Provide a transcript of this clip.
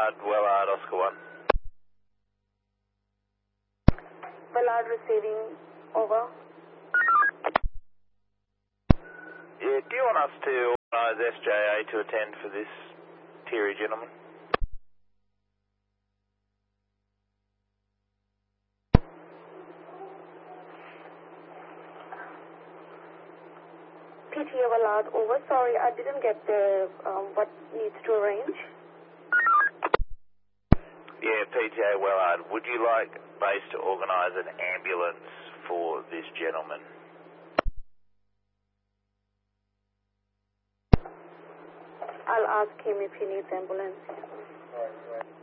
Wellard, Oscar 1. Wellard receiving, over. Yeah, do you want us to organise SJA to attend for this Terry gentleman? PTA Wellard, over. Sorry, I didn't get the, what needs to arrange. Yeah, PTA Wellard, would you like base to organise an ambulance for this gentleman? I'll ask him if he needs ambulance.